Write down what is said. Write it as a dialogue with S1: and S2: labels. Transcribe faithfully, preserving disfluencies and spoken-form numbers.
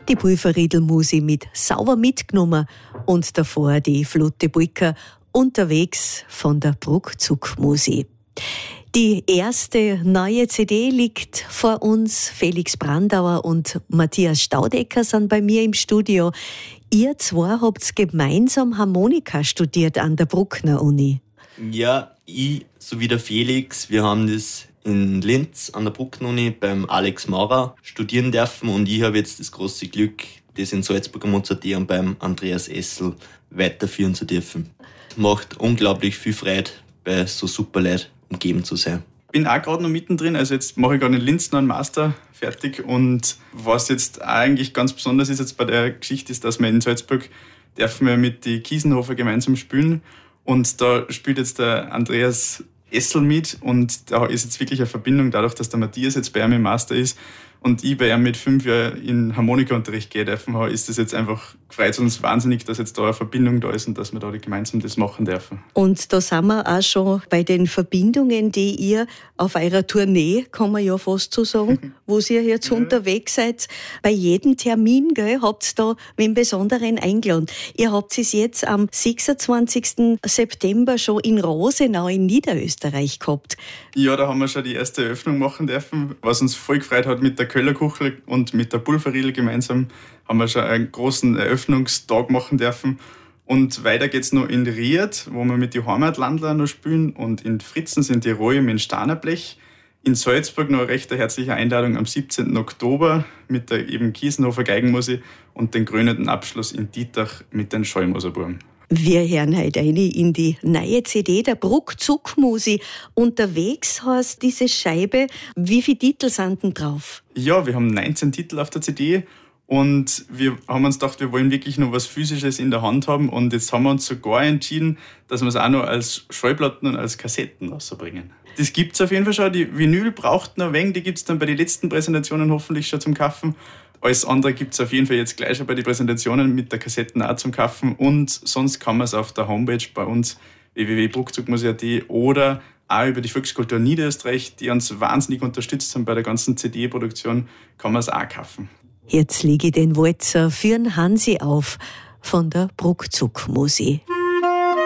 S1: Die Pulverriedel-Musi mit Sauber mitgenommen und davor die Flotte Bulker unterwegs von der Bruckzug-Musi. Die erste neue C D liegt vor uns. Felix Brandauer und Matthias Staudecker sind bei mir im Studio. Ihr zwei habt gemeinsam Harmonika studiert an der Bruckner Uni.
S2: Ja, ich sowie der Felix, wir haben das in Linz an der Bruckner Uni beim Alex Maurer studieren dürfen und ich habe jetzt das große Glück, das in Salzburg am Mozarteum beim Andreas Essl weiterführen zu dürfen. Macht unglaublich viel Freude, bei so super Leuten umgeben zu sein.
S3: Ich bin auch gerade noch mittendrin, also jetzt mache ich gerade in Linz noch einen Master fertig und was jetzt eigentlich ganz besonders ist jetzt bei der Geschichte ist, dass wir in Salzburg dürfen wir mit die Kiesenhofer gemeinsam spielen und da spielt jetzt der Andreas Essl mit und da ist jetzt wirklich eine Verbindung dadurch, dass der Matthias jetzt bei ihm im Master ist und ich bei ihm mit fünf Jahren in Harmonikaunterricht gehen dürfen habe, ist das jetzt einfach, freut uns wahnsinnig, dass jetzt da eine Verbindung da ist und dass wir da gemeinsam das machen dürfen.
S1: Und da sind wir auch schon bei den Verbindungen, die ihr auf eurer Tournee, kann man ja fast so sagen, wo ihr jetzt ja. unterwegs seid. Bei jedem Termin, gell, habt ihr da mit Besonderen eingeladen. Ihr habt es jetzt am sechsundzwanzigsten September schon in Rosenau in Niederösterreich gehabt.
S3: Ja, da haben wir schon die erste Eröffnung machen dürfen, was uns voll gefreut hat mit der Köllerkuchel und mit der Pulverriedel gemeinsam haben wir schon einen großen Eröffnungstag machen dürfen. Und weiter geht's noch in Ried, wo wir mit den Heimatlandler noch spielen. Und in Fritzen sind die Räume mit dem Stahnerblech. In Salzburg noch eine recht herzliche Einladung am siebzehnten Oktober mit der eben Kiesenhofer Geigenmusi und den krönenden Abschluss in Dietach mit den Schallmoserbuben.
S1: Wir hören heute eine in die neue C D der Bruckzug-Musi. Unterwegs heißt diese Scheibe. Wie viele Titel sind denn drauf?
S3: Ja, wir haben neunzehn Titel auf der C D und wir haben uns gedacht, wir wollen wirklich noch was Physisches in der Hand haben und jetzt haben wir uns sogar entschieden, dass wir es auch noch als Schallplatten und als Kassetten rausbringen. Das gibt es auf jeden Fall schon. Die Vinyl braucht noch ein wenig, die gibt es dann bei den letzten Präsentationen hoffentlich schon zum Kaufen. Alles andere gibt es auf jeden Fall jetzt gleich schon bei den Präsentationen mit der Kassetten auch zum Kaufen und sonst kann man es auf der Homepage bei uns w w w punkt bruckzugmusi punkt a t oder auch über die Volkskultur Niederösterreich, die uns wahnsinnig unterstützt haben bei der ganzen C D-Produktion, kann man es auch kaufen.
S1: Jetzt lege ich den Walzer für den Hansi auf von der Bruckzug-Musi.